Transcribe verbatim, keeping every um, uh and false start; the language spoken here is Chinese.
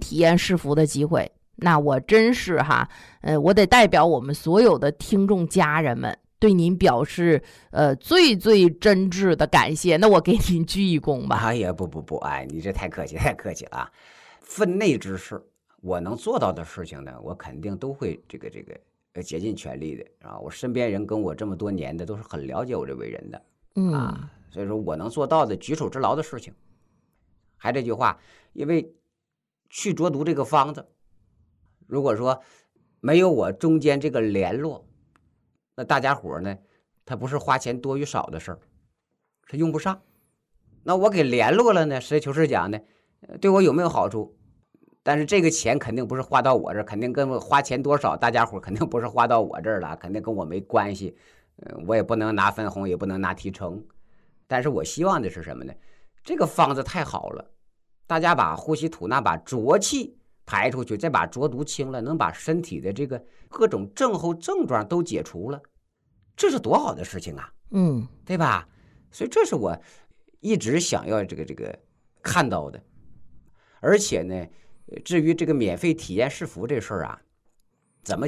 体验是福的机会。那我真是哈，呃，我得代表我们所有的听众家人们，对您表示呃最最真挚的感谢。那我给您鞠一躬吧。 哎呀，不不不，哎，你这太客气，太客气了啊！分内之事，我能做到的事情呢，我肯定都会这个这个呃竭尽全力的啊！我身边人跟我这么多年的，都是很了解我这为人的， 嗯啊，所以说我能做到的举手之劳的事情。还这句话，因为去浊毒这个方子，如果说没有我中间这个联络，那大家伙呢，他不是花钱多与少的事儿，是用不上。那我给联络了呢，实事求是讲呢，对我有没有好处？但是这个钱肯定不是花到我这儿，肯定跟我花钱多少，大家伙肯定不是花到我这儿了，肯定跟我没关系。嗯，我也不能拿分红，也不能拿提成。但是我希望的是什么呢？这个方子太好了，大家把呼吸吐纳，把浊气排出去，再把浊毒清了，能把身体的这个各种症候症状都解除了，这是多好的事情啊！ 嗯， 对吧？所以这是我一直想要这个这个看到的。而且呢，至于这个免费体验是福这事儿啊，怎么